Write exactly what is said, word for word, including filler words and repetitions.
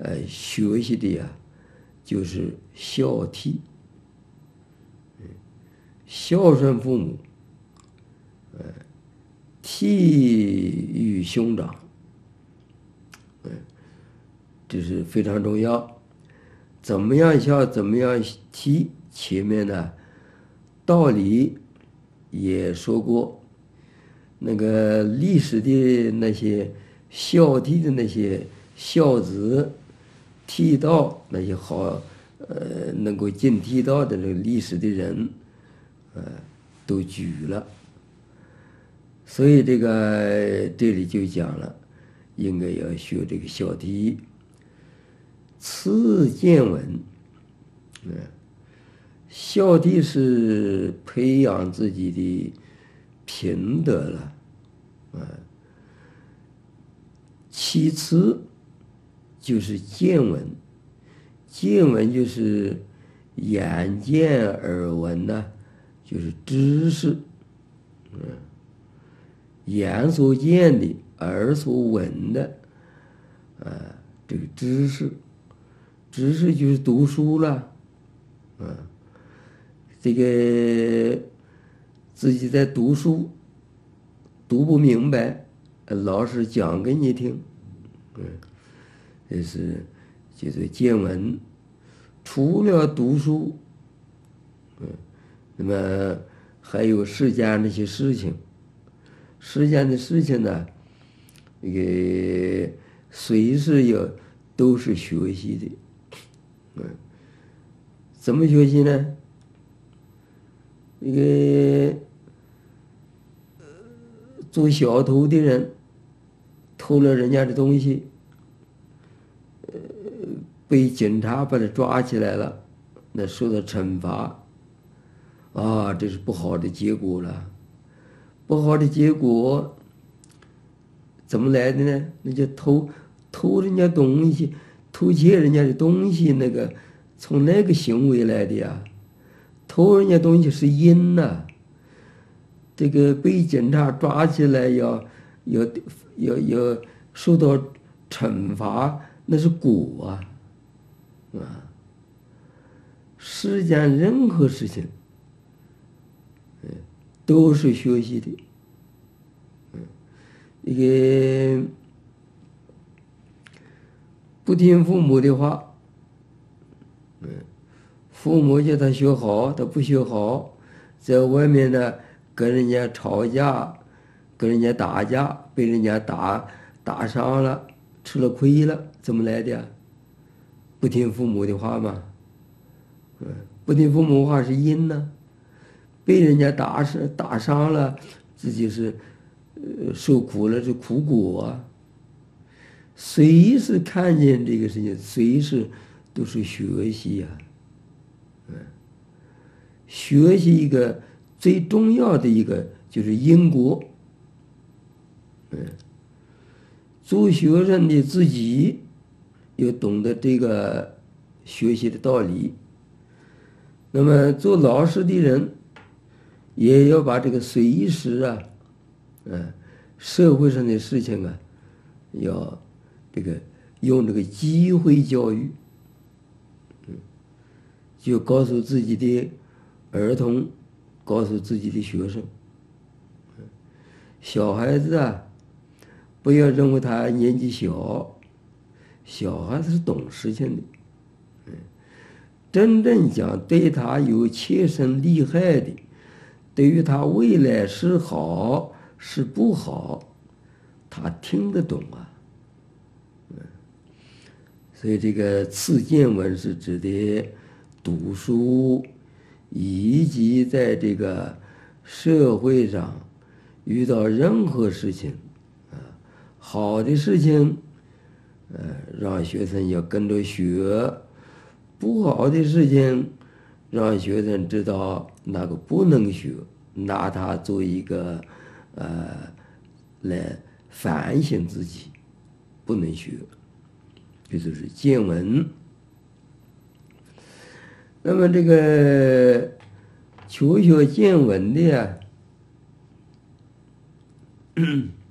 呃学习的呀，就是孝悌，孝顺父母，呃，悌于兄长，嗯，这是非常重要。怎么样孝，怎么样悌？前面呢，道理也说过，那个历史的那些孝悌的那些孝子，悌道那些好，呃，能够进悌道的这个历史的人，呃，都举了。所以这个这里就讲了，应该要学这个孝悌。次见闻，嗯，孝悌是培养自己的品德了，啊，其次就是见闻，见闻就是眼见耳闻呢，就是知识，嗯，眼所见的，耳所闻的，啊，这个知识，知识就是读书了，啊，这个自己在读书，读不明白，老师讲给你听，嗯，这是叫做见闻。除了读书，嗯，那么还有世间那些事情，世间的事情呢，那个随时要都是学习的，嗯，怎么学习呢？那个做小偷的人偷了人家的东西，呃，被警察把他抓起来了，那受到惩罚，啊，这是不好的结果了。不好的结果怎么来的呢？那就偷偷人家东西，偷窃人家的东西，那个从那个行为来的呀。偷人家东西是因呐、啊，这个被警察抓起来要要要要受到惩罚，那是果啊，啊！世间任何事情，嗯，都是学习的，嗯，一个不听父母的话，嗯，父母叫他学好，他不学好，在外面呢跟人家吵架，跟人家打架，被人家打打伤了，吃了亏了，怎么来的？不听父母的话嘛，嗯，不听父母话是因呢，被人家打是打伤了，自己是呃受苦了，是苦果啊。随时看见这个事情，随时都是学习呀、啊，嗯，学习一个最重要的一个就是因果，嗯，做学生的自己要懂得这个学习的道理，那么做老师的人也要把这个随时啊，嗯，社会上的事情啊，要这个用这个机会教育，嗯，就告诉自己的儿童，告诉自己的学生，嗯，小孩子啊，不要认为他年纪小，小孩子是懂事情的，嗯，真正讲对他有切身利害的，对于他未来是好是不好，他听得懂啊。所以这个次见闻是指的读书，以及在这个社会上遇到任何事情，啊，好的事情，呃，让学生要跟着学；不好的事情，让学生知道那个不能学，拿它做一个呃来反省自己，不能学。这就是见闻。那么这个求学见闻的呀，